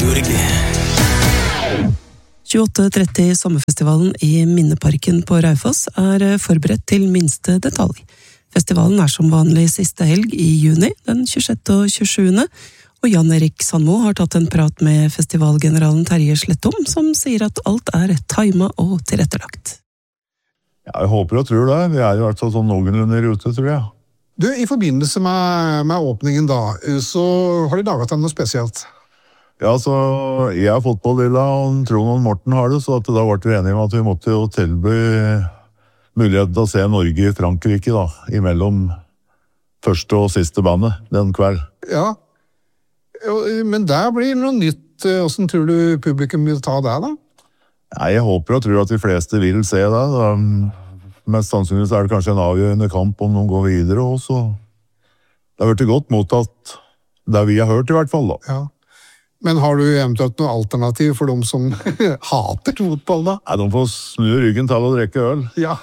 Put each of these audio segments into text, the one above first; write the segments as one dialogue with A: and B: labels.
A: Norge.
B: 28.30 Sommerfestivalen i Minneparken på Raufoss forberedt til minste detalj. Festivalen som vanlig siste helg i juni, den 26. og 27. Og Jan Erik Sandmo har tatt en prat med festivalgeneralen Terje Slettum, som sier at alt timet og tilrettelagt.
C: Ja, jeg håper og tror det. Vi i hvert fall sånn noenlunde i rute, tror jeg.
D: Du, i forbindelse med åpningen da, så har de laget noe spesielt.
C: Ja, så jeg har fotball-lilla, og Trond og Morten har det, så at da ble vi enige om at vi måtte jo tilby muligheten til å se Norge i Frankrike da, imellom første og siste bandet den kveld.
D: Ja, men der blir noe nytt. Hvordan tror du publikum vil ta det da?
C: Nei, jeg håper og tror at de fleste vil se det. Mest sannsynligvis det kanskje en avgjørende kamp om noen går videre også. Det har vært godt mottatt det vi har hørt i hvert fall da.
D: Ja. Men har du eventuelt noe alternativ for dem som hater fotball da?
C: Nei, de får snu ryggen til å drikke øl.
D: Ja.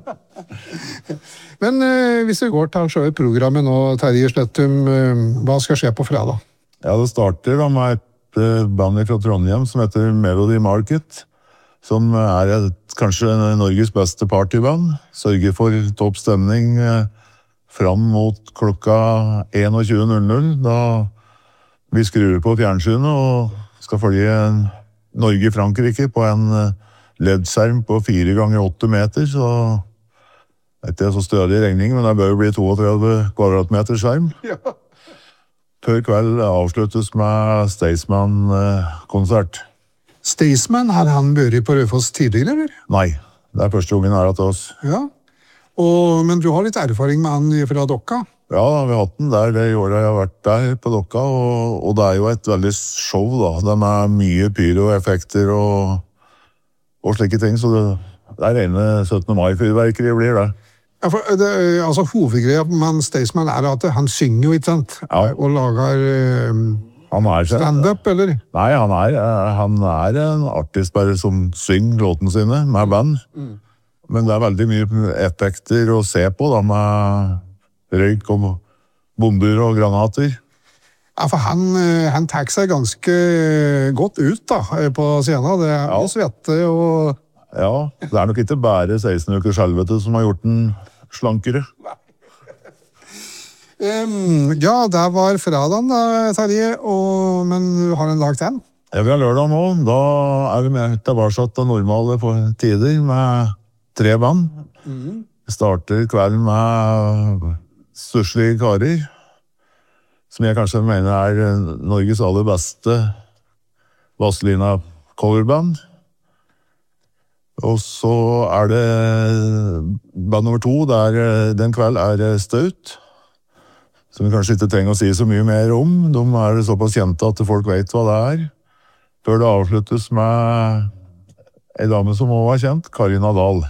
D: Men hvis vi går til selve programmet nå, Terje Slettum, hva skal skje på fredag?
C: Ja, det starter da med et band fra Trondheim som heter Melody Market, som kanskje Norges beste partyband. Sørger for topp stemning fram mot klokka 21.00, da vi skrur på fjernsynet og skal følge Norge i Frankrike på en LED-skjerm på 4 ganger 8 meter, så det ikke så stødig regning, men det bør jo bli 32 kvadratmeter skjerm.
D: Ja.
C: Før kveld avsluttes med Staysman-konsert.
D: Staysman, har han vært på Raufoss tidligere, eller?
C: Nei, det første gangen her til oss.
D: Ja, men du har litt erfaring med han fra Dokka?
C: Ja, vi har hatt den der det året jeg har vært der på Dokka, og det jo et veldig show da. Det mye pyroeffekter og slike ting, så det rene 17. mai-fyrverkeri blir det.
D: Ja, for altså hovedgreia med Staysman at han synger jo, ikke sant?
C: Ja.
D: Og lager stand-up, eller?
C: Nei, han en artist bare som synger låten sine med band. Men det veldig mye effekter å se på da, med røyk og bomber og granater.
D: Ja, for han tar seg ganske godt ut da, på scenen. Det jo svette og...
C: Ja, det nok ikke bare 16 ukers helvete som har gjort den slankere.
D: Ja, det var fredagen da, Terje, men du har en dag til?
C: Ja, vi har lørdag nå. Da vi med tilbake til normale tider med 3 band. Vi starter kvelden med Stusslige karer, som jeg kanskje mener Norges aller beste Vazelina coverband. Og så det band nummer 2, den kveld Staut, som vi kanskje ikke trenger å si så mye mer om. De såpass kjente at folk vet hva det før det avsluttes med en dame som også var kjent, Karina Dahl.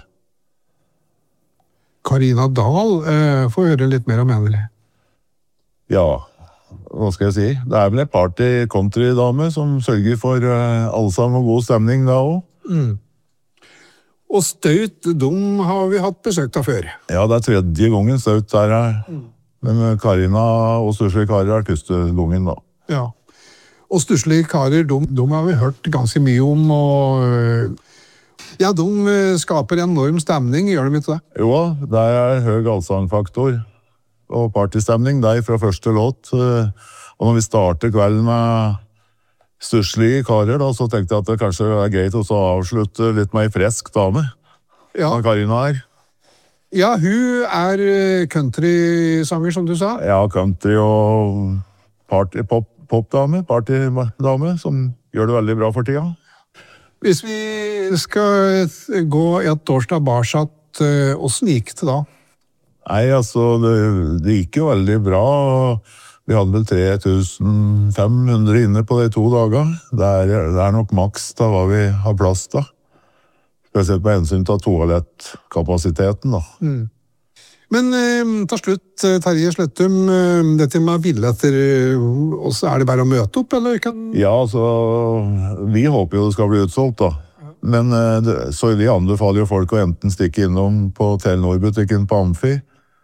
D: Karina Dahl, får høre litt mer om henne.
C: Ja, hva skal jeg si? Det vel en party-country-dame som sørger for allsang og god stemning da også.
D: Og Staut, de har vi hatt besøk av før.
C: Ja, det 3. gangen Staut men Karina og Stusslige karer første gangen da.
D: Ja, og Stusslige karer, de har vi hørt ganske mye om, og ja, de skaper enorm stemning, gjør de ikke det?
C: Jo, det høy allsangfaktor og partystemning der fra første låt. Og når vi starter kvelden med Stusslige karer, da, så tenkte jeg at det kanskje greit å avslutte litt med en fresk dame.
D: Ja.
C: Karina
D: Ja, hun country-sanger, som du sa.
C: Ja, country og pop-dame, partydame, som gjør det veldig bra for tida.
D: Hvis vi skal gå et års tilbake, hvordan gikk det da?
C: Nei, altså, det gikk jo veldig bra. Vi hadde vel 3500 inne på de 2 dagene. Det nok maks da hva vi har plass da. Spesielt på hensyn til toalettkapasiteten da.
D: Men til slutt, Terje Slettum, dette med billetter, også det bare å møte opp, eller?
C: Ja, altså, vi håper jo det skal bli utsolgt da. Men så vi anbefaler jo folk å enten stikke innom på Telenor-butikken på Amfi,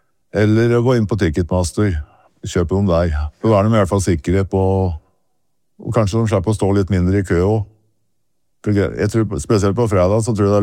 C: eller gå inn på Ticketmaster, kjøpe dem der. Så de i hvert fall sikre på Og kanskje de slipper å stå litt mindre i kø også. For jeg tror, spesielt på fredag så tror jeg det er